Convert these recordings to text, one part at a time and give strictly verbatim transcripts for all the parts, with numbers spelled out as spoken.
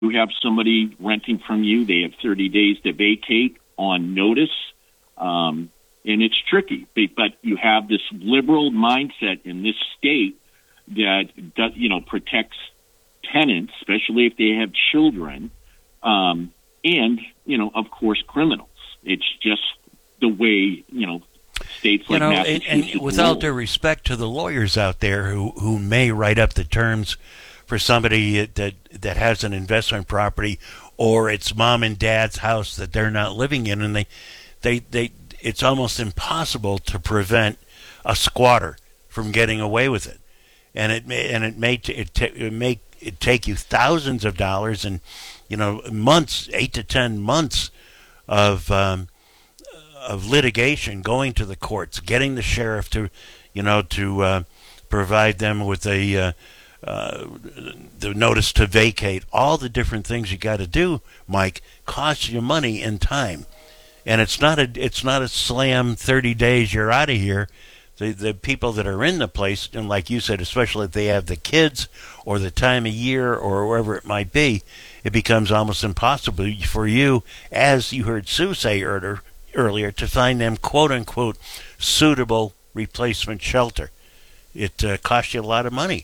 you have somebody renting from you, they have thirty days to vacate on notice, um, and it's tricky. But you have this liberal mindset in this state that does, you know, protects tenants, especially if they have children, um, and, you know, of course, criminals. It's just the way, you know, states like you know, Massachusetts and, and with all due respect to the lawyers out there who, who may write up the terms for somebody that that has an investment property, or it's mom and dad's house that they're not living in, and they, they, they it's almost impossible to prevent a squatter from getting away with it, and it may and it may t- it, t- it may it take you thousands of dollars and, you know, months, eight to ten months of um, of litigation, going to the courts, getting the sheriff to, you know, to uh, provide them with a uh, uh, the notice to vacate. All the different things you got to do, Mike, costs you money and time, and it's not a it's not a slam thirty days you're out of here. The the people that are in the place, and like you said, especially if they have the kids or the time of year or wherever it might be, it becomes almost impossible for you, as you heard Sue say earlier. earlier to find them quote-unquote suitable replacement shelter. It uh, costs you a lot of money.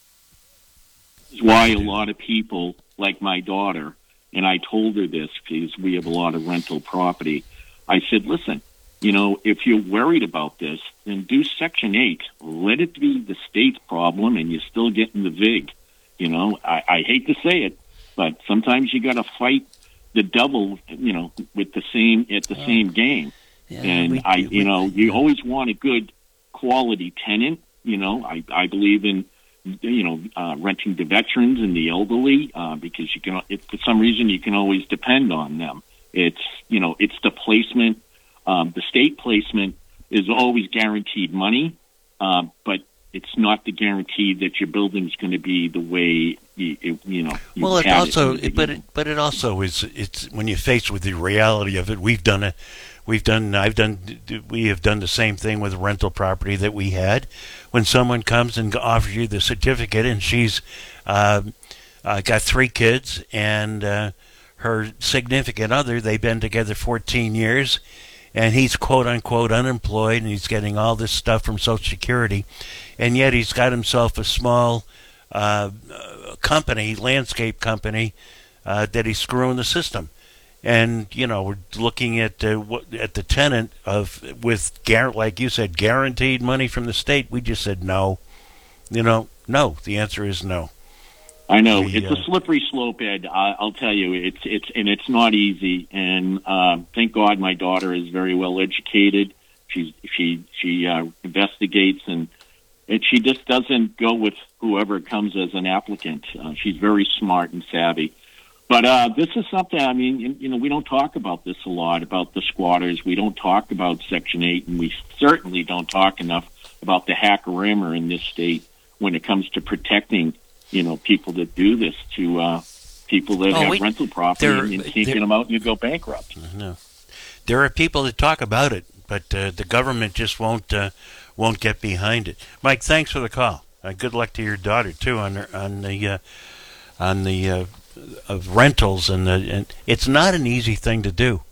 That's why a lot of people, like my daughter, and I told her this because we have a lot of rental property, I said, listen, you know, if you're worried about this, then do Section eight. Let it be the state's problem, and you're still getting the vig. You know, I, I hate to say it, but sometimes you got to fight the double, you know, with the same at the oh. same game. Yeah, and we, I, you we, know, you always want a good quality tenant. You know, I, I believe in, you know, uh, renting to veterans and the elderly uh, because you can, if for some reason, you can always depend on them. It's, you know, it's the placement. Um, the state placement is always guaranteed money, uh, but it's not the guarantee that your building's going to be the way you, it, you know. You well, it also, it but it, but it also is. It's when you're faced with the reality of it. We've done it. We've done. I've done. We have done the same thing with rental property that we had. When someone comes and offers you the certificate, and she's uh, uh, got three kids, and uh, her significant other, they've been together fourteen years. And he's quote-unquote unemployed, and he's getting all this stuff from Social Security, and yet he's got himself a small uh, company, landscape company, uh, that he's screwing the system. And, you know, we're looking at uh, what, at the tenant of with, gar- like you said, guaranteed money from the state. We just said no. You know, no. The answer is no. I know we, it's uh, a slippery slope, Ed. I, I'll tell you, it's it's and it's not easy. And uh, thank God, my daughter is very well educated. She's she she uh, investigates, and and she just doesn't go with whoever comes as an applicant. Uh, she's very smart and savvy. But uh, this is something. I mean, you know, we don't talk about this a lot about the squatters. We don't talk about Section eight, and we certainly don't talk enough about the hacker-rammer in this state when it comes to protecting, you know, people that do this to uh, people that oh, have we, rental property there, and you can't get them out and you go bankrupt. No. There are people that talk about it, but uh, the government just won't uh, won't get behind it. Mike, thanks for the call. Uh, good luck to your daughter too on the, on the uh, on the uh, of rentals, and, the, and it's not an easy thing to do.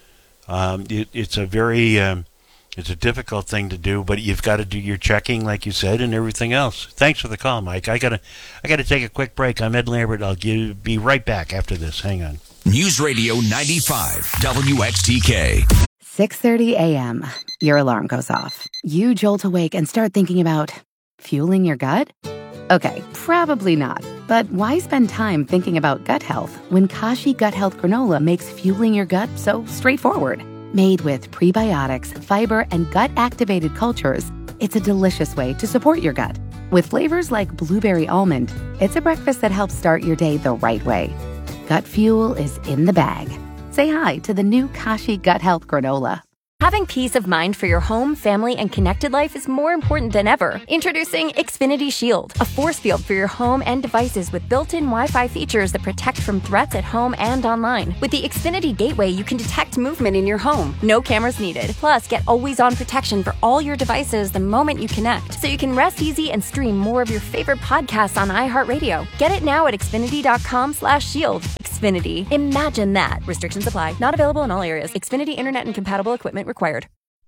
Um, it, it's a very um, It's a difficult thing to do, but you've got to do your checking, like you said, and everything else. Thanks for the call, Mike. I gotta, I gotta take a quick break. I'm Ed Lambert. I'll give, be right back after this. Hang on. News Radio ninety-five W X T K. six thirty a.m. Your alarm goes off. You jolt awake and start thinking about fueling your gut. Okay, probably not. But why spend time thinking about gut health when Kashi Gut Health Granola makes fueling your gut so straightforward? Made with prebiotics, fiber, and gut-activated cultures, it's a delicious way to support your gut. With flavors like blueberry almond, it's a breakfast that helps start your day the right way. Gut fuel is in the bag. Say hi to the new Kashi Gut Health Granola. Having peace of mind for your home, family, and connected life is more important than ever. Introducing Xfinity Shield, a force field for your home and devices with built-in Wi-Fi features that protect from threats at home and online. With the Xfinity Gateway, you can detect movement in your home. No cameras needed. Plus, get always-on protection for all your devices the moment you connect, so you can rest easy and stream more of your favorite podcasts on iHeartRadio. Get it now at Xfinity.com slash shield. Xfinity. Imagine that. Restrictions apply. Not available in all areas. Xfinity Internet and compatible equipment required.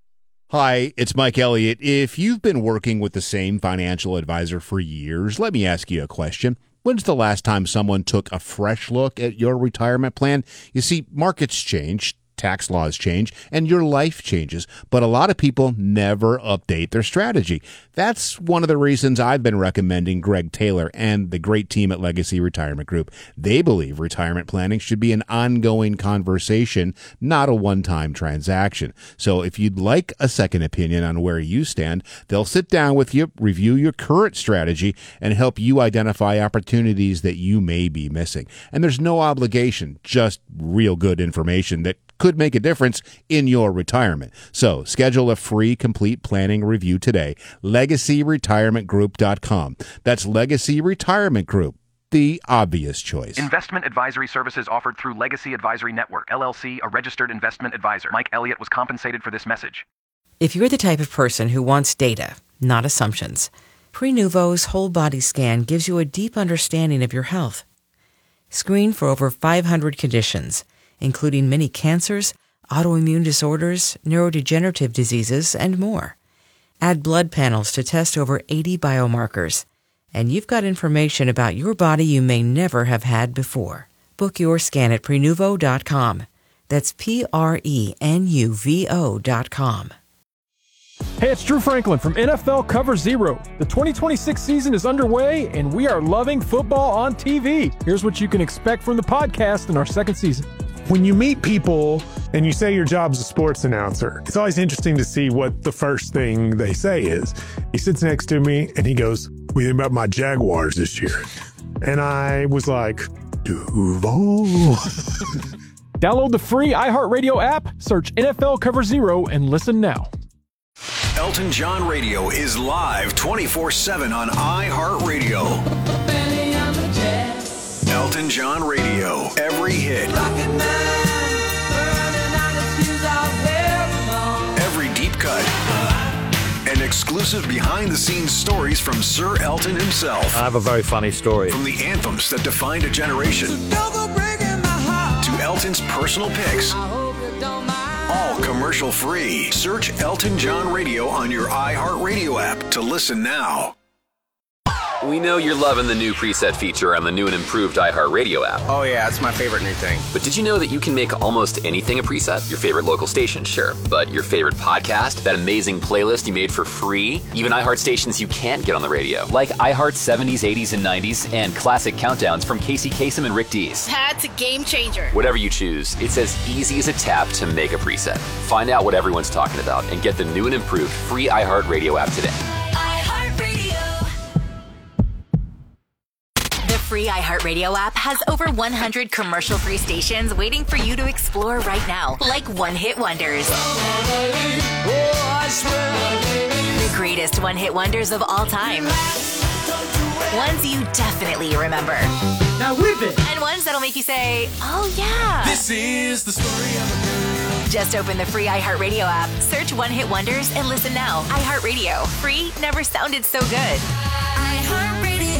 Hi, it's Mike Elliott. If you've been working with the same financial advisor for years, let me ask you a question. When's the last time someone took a fresh look at your retirement plan? You see, markets change, tax laws change, and your life changes, but a lot of people never update their strategy. That's one of the reasons I've been recommending Greg Taylor and the great team at Legacy Retirement Group. They believe retirement planning should be an ongoing conversation, not a one-time transaction. So if you'd like a second opinion on where you stand, they'll sit down with you, review your current strategy, and help you identify opportunities that you may be missing. And there's no obligation, just real good information that could make a difference in your retirement. So schedule a free complete planning review today. legacy retirement group dot com. That's Legacy Retirement Group, the obvious choice. Investment advisory services offered through Legacy Advisory Network, L L C, a registered investment advisor. Mike Elliott was compensated for this message. If you're the type of person who wants data, not assumptions, Prenuvo's whole body scan gives you a deep understanding of your health. Screen for over five hundred conditions, including many cancers, autoimmune disorders, neurodegenerative diseases, and more. Add blood panels to test over eighty biomarkers, and you've got information about your body you may never have had before. Book your scan at Prenuvo dot com. That's P R E N U V O dot com. Hey, it's Drew Franklin from N F L Cover Zero. The twenty twenty-six season is underway, and we are loving football on T V. Here's what you can expect from the podcast in our second season. When you meet people and you say your job's a sports announcer, it's always interesting to see what the first thing they say is. He sits next to me and he goes, "What do you think about my Jaguars this year?" And I was like, Duval. Download the free iHeartRadio app, search N F L Cover Zero, and listen now. Elton John Radio is live twenty-four seven on iHeartRadio. Elton John Radio, every hit, every deep cut, and exclusive behind-the-scenes stories from Sir Elton himself. I have a very funny story. From the anthems that defined a generation to Elton's personal picks. All commercial-free. Search Elton John Radio on your iHeartRadio app to listen now. We know you're loving the new preset feature on the new and improved iHeartRadio app. Oh yeah, it's my favorite new thing. But did you know that you can make almost anything a preset? Your favorite local station, sure. But your favorite podcast, that amazing playlist you made for free, even iHeart stations you can't get on the radio, like iHeart seventies, eighties, and nineties, and classic countdowns from Casey Kasem and Rick Dees. That's a game changer. Whatever you choose, it's as easy as a tap to make a preset. Find out what everyone's talking about and get the new and improved free iHeartRadio app today. Free iHeartRadio app has over one hundred commercial-free stations waiting for you to explore right now, like one-hit wonders. The greatest one-hit wonders of all time. Ones you definitely remember. Now whip it! And ones that'll make you say, oh yeah. This is the story of a girl. Just open the free iHeartRadio app, search One-Hit Wonders, and listen now. iHeartRadio. Free never sounded so good. iHeartRadio.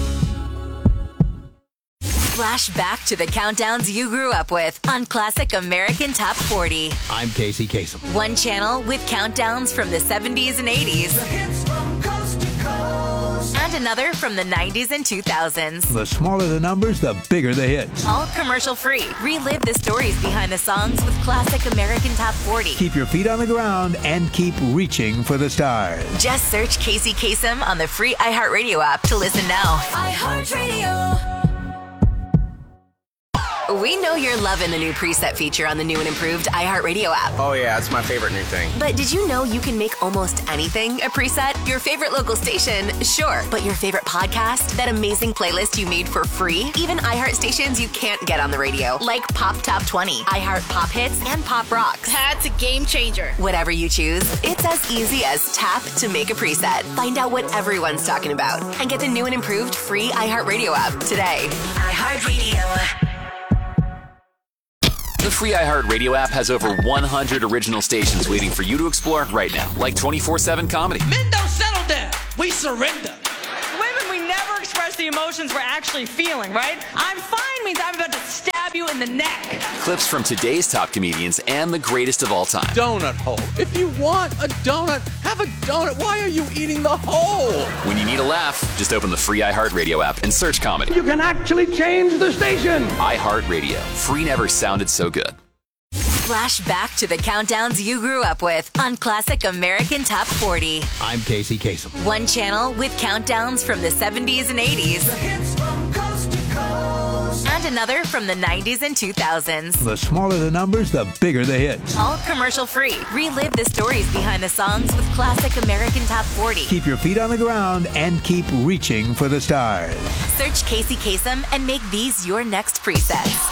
Flash back to the countdowns you grew up with on Classic American Top forty. I'm Casey Kasem. One channel with countdowns from the seventies and eighties. The hits from coast to coast. And another from the nineties and two thousands. The smaller the numbers, the bigger the hits. All commercial free. Relive the stories behind the songs with Classic American Top forty. Keep your feet on the ground and keep reaching for the stars. Just search Casey Kasem on the free iHeartRadio app to listen now. iHeartRadio. We know you're loving the new preset feature on the new and improved iHeartRadio app. Oh, yeah, it's my favorite new thing. But did you know you can make almost anything a preset? Your favorite local station, sure. But your favorite podcast? That amazing playlist you made for free? Even iHeart stations you can't get on the radio, like Pop Top twenty, iHeart Pop Hits, and Pop Rocks. That's a game changer. Whatever you choose, it's as easy as tap to make a preset. Find out what everyone's talking about and get the new and improved free iHeartRadio app today. iHeartRadio. The free iHeartRadio app has over one hundred original stations waiting for you to explore right now, like twenty-four seven comedy. Men don't settle down. We surrender. Women, we never express the emotions we're actually feeling, right? I'm fine means I'm about to stab you in the neck. Clips from today's top comedians and the greatest of all time. Donut hole. If you want a donut, have a donut. Why are you eating the hole? When you need a laugh, just open the free iHeartRadio app and search comedy. You can actually change the station. iHeartRadio. Free never sounded so good. Flash back to the countdowns you grew up with on Classic American Top forty. I'm Casey Kasem. One channel with countdowns from the seventies and eighties. The hits from coast to coast. And another from the nineties and two thousands. The smaller the numbers, the bigger the hits. All commercial free. Relive the stories behind the songs with Classic American Top forty. Keep your feet on the ground and keep reaching for the stars. Search Casey Kasem and make these your next presets.